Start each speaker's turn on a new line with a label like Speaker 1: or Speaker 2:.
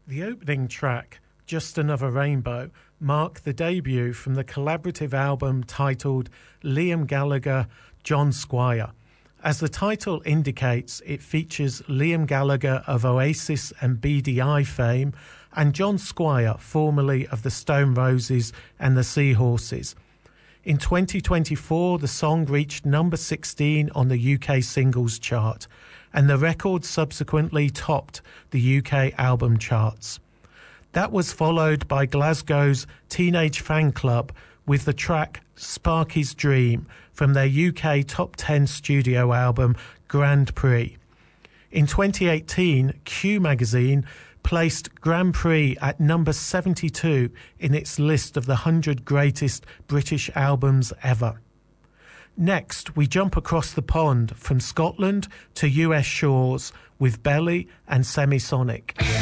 Speaker 1: The opening track, Just Another Rainbow, marked the debut from the collaborative album titled Liam Gallagher, John Squire. As the title indicates, it features Liam Gallagher of Oasis and BDI fame and John Squire, formerly of the Stone Roses and the Seahorses. In 2024, the song reached number 16 on the UK singles chart, and the record subsequently topped the UK album charts. That was followed by Glasgow's Teenage Fan Club with the track Sparky's Dream from their UK Top 10 studio album Grand Prix. In 2018, Q magazine placed Grand Prix at number 72 in its list of the 100 greatest British albums ever. Next, we jump across the pond from Scotland to US shores with Belly and Semisonic.